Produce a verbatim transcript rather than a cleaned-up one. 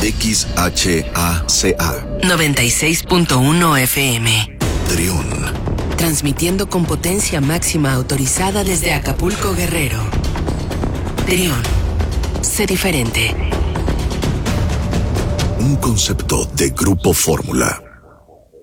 X H A C A noventa y seis punto uno F M. Trión. Transmitiendo con potencia máxima autorizada desde Acapulco, Guerrero. Trión. Sé diferente. Un concepto de Grupo Fórmula.